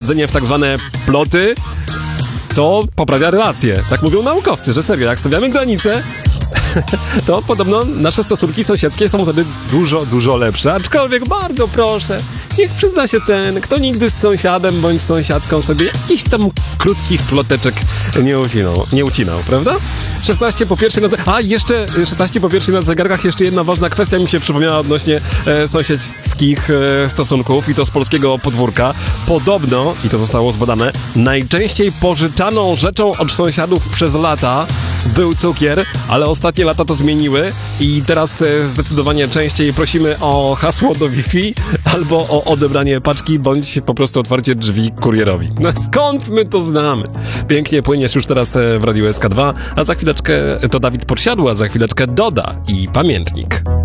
wprowadzenie w tak zwane ploty to poprawia relacje. Tak mówią naukowcy, że serio, jak stawiamy granice, to podobno nasze stosunki sąsiedzkie są wtedy dużo, dużo lepsze. Aczkolwiek bardzo proszę, niech przyzna się ten, kto nigdy z sąsiadem bądź sąsiadką sobie jakichś tam krótkich ploteczek nie ucinał, prawda? 16 po pierwszej jeszcze 16 po pierwszej na zegarkach. Jeszcze jedna ważna kwestia mi się przypomniała odnośnie sąsiedzkich stosunków i to z polskiego podwórka. Podobno, i to zostało zbadane, najczęściej pożyczaną rzeczą od sąsiadów przez lata był cukier, ale ostatnie lata to zmieniły i teraz zdecydowanie częściej prosimy o hasło do Wi-Fi albo o odebranie paczki, bądź po prostu otwarcie drzwi kurierowi. No skąd my to znamy? Pięknie płyniesz już teraz w Radiu SK2, a za chwileczkę to Dawid Podsiadło, a za chwileczkę Doda i Pamiętnik.